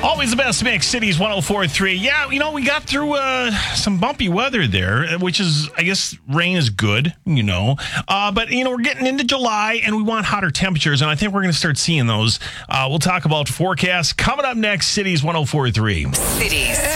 Always the best mix, Cities 104.3. Yeah, we got through some bumpy weather there, which is, I guess, rain is good, But, we're getting into July, and we want hotter temperatures, and I think we're going to start seeing those. We'll talk about forecasts coming up next, Cities 104.3. Cities.